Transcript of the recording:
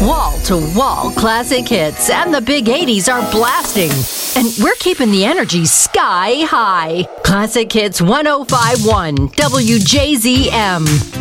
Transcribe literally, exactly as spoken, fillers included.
Wall-to-wall classic hits and the big eighties are blasting. And we're keeping the energy sky high. Classic Hits one oh five point one W J Z M.